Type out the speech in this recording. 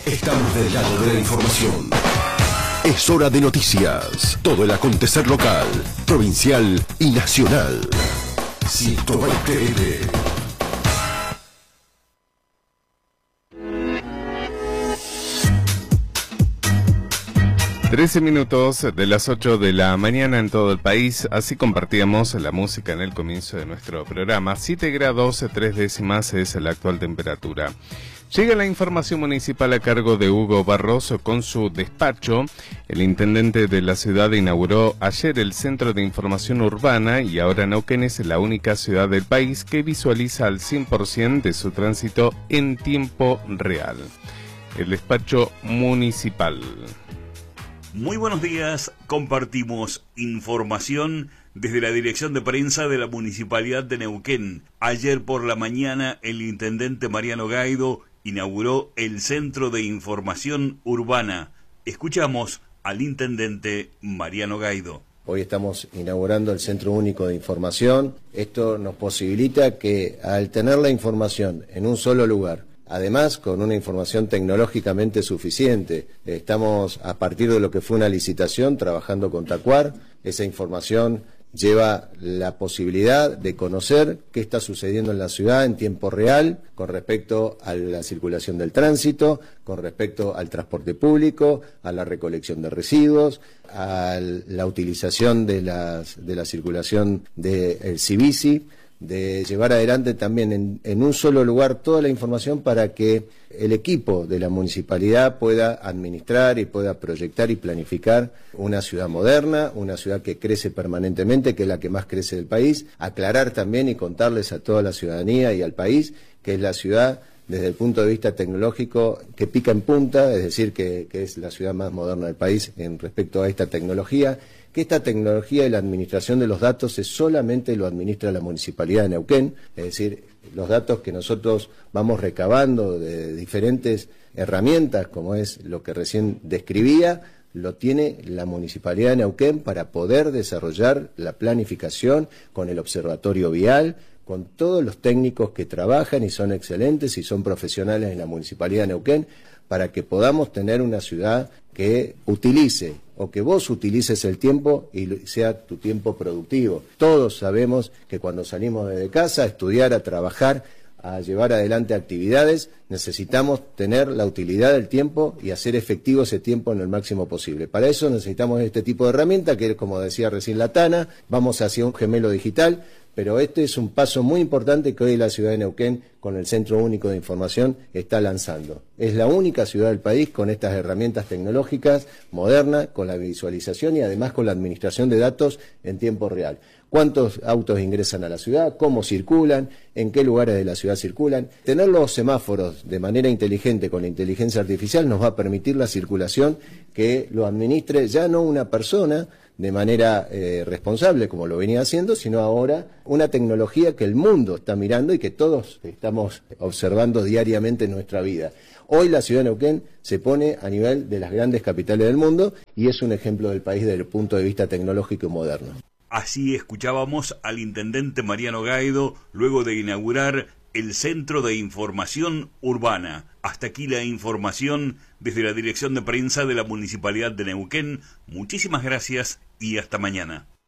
Estamos del lado de la información. Es hora de noticias. Todo el acontecer local, provincial y nacional. 120 13 minutos de las 8 de la mañana en todo el país. Así compartíamos la música en el comienzo de nuestro programa. 7 grados 3 décimas es la actual temperatura. Llega la información municipal a cargo de Hugo Barroso con su despacho. El intendente de la ciudad inauguró ayer el Centro de Información Urbana y ahora Neuquén es la única ciudad del país que visualiza al 100% de su tránsito en tiempo real. El despacho municipal. Muy buenos días, compartimos información desde la dirección de prensa de la Municipalidad de Neuquén. Ayer por la mañana el intendente Mariano Gaido inauguró el Centro de Información Urbana. Escuchamos al intendente Mariano Gaido. Hoy estamos inaugurando el Centro Único de Información. Esto nos posibilita que al tener la información en un solo lugar, además, con una información tecnológicamente suficiente, estamos a partir de lo que fue una licitación trabajando con Tacuar. Esa información lleva la posibilidad de conocer qué está sucediendo en la ciudad en tiempo real con respecto a la circulación del tránsito, con respecto al transporte público, a la recolección de residuos, a la utilización de la circulación del Civici, de llevar adelante también en un solo lugar toda la información para que el equipo de la municipalidad pueda administrar y pueda proyectar y planificar una ciudad moderna, una ciudad que crece permanentemente, que es la que más crece del país, aclarar también y contarles a toda la ciudadanía y al país que es la ciudad desde el punto de vista tecnológico que pica en punta, es decir, que es la ciudad más moderna del país en respecto a esta tecnología, que esta tecnología y la administración de los datos solamente lo administra la Municipalidad de Neuquén, es decir, los datos que nosotros vamos recabando de diferentes herramientas, como es lo que recién describía, lo tiene la Municipalidad de Neuquén para poder desarrollar la planificación con el observatorio vial, con todos los técnicos que trabajan y son excelentes y son profesionales en la Municipalidad de Neuquén, para que podamos tener una ciudad que utilice o que vos utilices el tiempo y sea tu tiempo productivo. Todos sabemos que cuando salimos de casa a estudiar, a trabajar, a llevar adelante actividades, necesitamos tener la utilidad del tiempo y hacer efectivo ese tiempo en el máximo posible. Para eso necesitamos este tipo de herramienta que, como decía recién la Tana, vamos hacia un gemelo digital, pero este es un paso muy importante que hoy la ciudad de Neuquén, con el Centro Único de Información, está lanzando. Es la única ciudad del país con estas herramientas tecnológicas modernas, con la visualización y además con la administración de datos en tiempo real. Cuántos autos ingresan a la ciudad, cómo circulan, en qué lugares de la ciudad circulan. Tener los semáforos de manera inteligente con la inteligencia artificial nos va a permitir la circulación que lo administre ya no una persona de manera responsable como lo venía haciendo, sino ahora una tecnología que el mundo está mirando y que todos estamos observando diariamente en nuestra vida. Hoy la ciudad de Neuquén se pone a nivel de las grandes capitales del mundo y es un ejemplo del país desde el punto de vista tecnológico y moderno. Así escuchábamos al intendente Mariano Gaido luego de inaugurar el Centro de Información Urbana. Hasta aquí la información desde la Dirección de Prensa de la Municipalidad de Neuquén. Muchísimas gracias y hasta mañana.